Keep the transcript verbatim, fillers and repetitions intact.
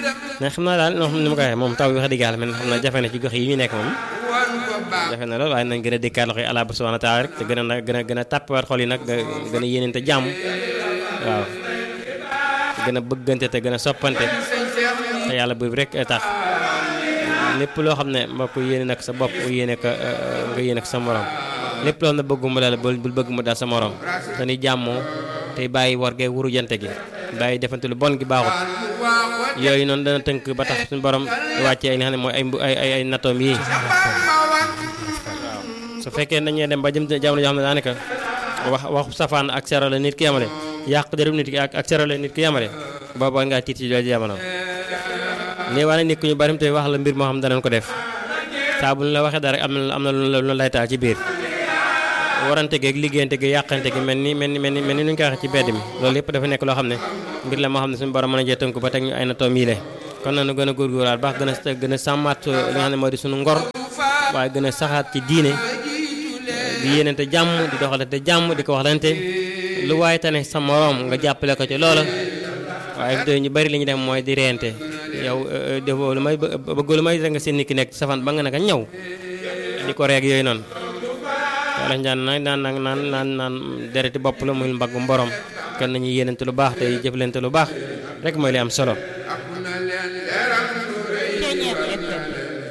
mais xam naa daal noo xam ni ma ko waxee moom taw bi wax dëgg yàlla man xam naa jafe na ci gox yi ñu nekk moom jafe na lool waaye nañ gën a dikkaat loxo yi Alla subhanahu wa taala rek te gën a gën a gën a tàppewaat xol yi nag gën a yéenante jàmm waaw gën a bëggante te gën a soppante te yàlla boobu rek tax lépp loo xam ne mbokk yéene nag sa bopp yéene ko nga yéene ko sa morom lépp loo xam ne bëggu mu daal bul bëgg mu daal sa morom te ni jàmmoo tey bàyyi war gee wuru jante gi bàyyi defante lu bon gi baaxut yooyu noonu dana tënk ba tax suñu borom wàccee ay nga xam ne mooy ay ay ay natoom yi waaw su fekkee dañuy dem ba jëm jamono joo xam ne daanaka wax waxu safaan ak sero la nit ki yamale yàq derum nit ki ak ak sero la nit ki yamale booba ngaa tiit ci jooju jamono nii waa nit ku ñu bari te wax la mbir moo xam danañ ko def saa bu ñu la waxee dara am na am na lu lay taal ci biir warante gi ak liggéeyante gi yàqante gi mel ni mel ni mel ni mel ni nu ñu koy waxee ci bedd mi loolu yëpp dafa nekk loo xam ne mbir la moo xam ne suñu borom mën a jee tënku ba teg ñu ay na toom yi le kon nanu gën a góorgóorlaat baax gën a gën a sàmmaat li nga xam ne moo di suñu ngor waaye gën a saxaat ci diine di yéenante jàmm di doxalante jàmm di ko waxlante lu waaye tane sa morom nga jàppale ko ci loola waaye fi ñu bari li ñu dem mooy di reente yow defoo lu may bëggoo lu may nga seen nit ki nekk safan ba nga naka ñëw di ko reeg yooyu noonu wala ñaan nag naan naan naan naan naan dereti bopp la muy mbaggu mborom kon nañu yéenante lu baax te jëflante lu baax rek mooy li am solo